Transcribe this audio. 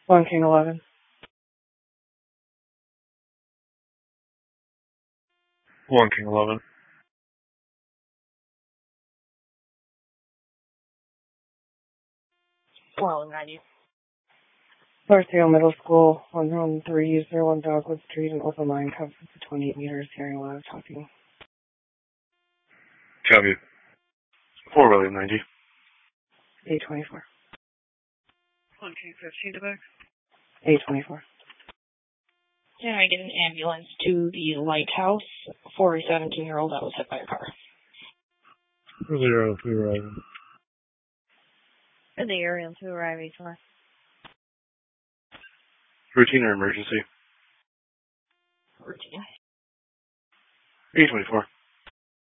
1 King 11. 1 King 11. Well, 90. Northdale Middle School, 11301 Dogwood Street, an open line coverage for 28 meters, hearing a lot of talking. Copy. 4 William 90. 824. 1 King 15 to back. 824. Can I get an ambulance to the lighthouse for a 17-year-old that was hit by a car? For the area 2 arriving. In the area 2 arriving for. Routine or emergency? Routine. 824.